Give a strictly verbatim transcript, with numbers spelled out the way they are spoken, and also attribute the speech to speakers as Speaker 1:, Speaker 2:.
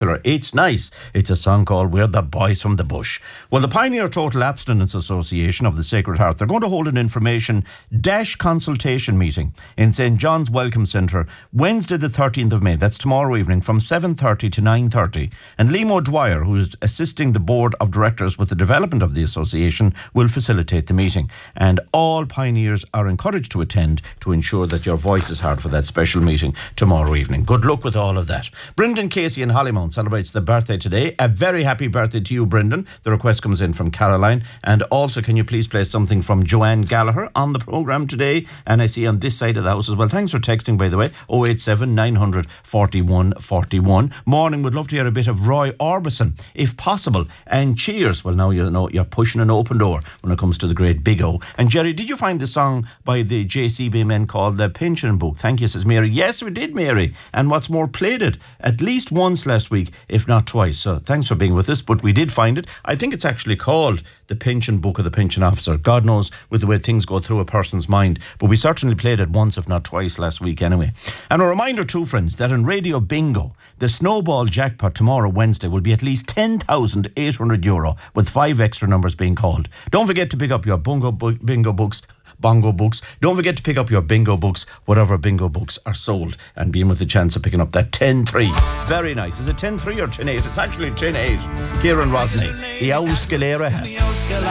Speaker 1: It's nice. It's a song called We're the Boys from the Bush. Well, the Pioneer Total Abstinence Association of the Sacred Heart, they're going to hold an information dash consultation meeting in Saint John's Welcome Centre Wednesday the thirteenth of May. That's tomorrow evening from seven thirty to nine thirty. And Liam O'Dwyer, who is assisting the board of directors with the development of the association, will facilitate the meeting. And all pioneers are encouraged to attend to ensure that your voice is heard for that special meeting tomorrow evening. Good luck with all of that. Brendan Casey in Hollymount celebrates the birthday today. A very happy birthday to you, Brendan. The request comes in from Caroline. And also, can you please play something from Joanne Gallagher on the programme today? And I see on this side of the house as well. Thanks for texting, by the way. oh eight seven, nine hundred, forty-one forty-one. Morning, would love to hear a bit of Roy Orbison, if possible. And cheers. Well, now you know you're pushing an open door when it comes to the great Big O. And Jerry, did you find the song by the J C B men called The Pension Book? Thank you, says Mary. Yes, we did, Mary. And what's more, played it at least once last week, if not twice. So thanks for being with us. But we did find it. I think it's actually called The Pension Book of the Pension Officer. God knows with the way things go through a person's mind. But we certainly played it once, if not twice, last week anyway. And a reminder too, friends, that in Radio Bingo, the Snowball jackpot tomorrow, Wednesday, will be at least ten thousand eight hundred euro, with five extra numbers being called. Don't forget to pick up your bungo bu- bingo books. Bongo books. Don't forget to pick up your bingo books, whatever bingo books are sold, and be in with the chance of picking up that ten three. Very nice. Is it ten three or ten eight? It's actually ten eight. Kieran Rosney. The old Scalera hat.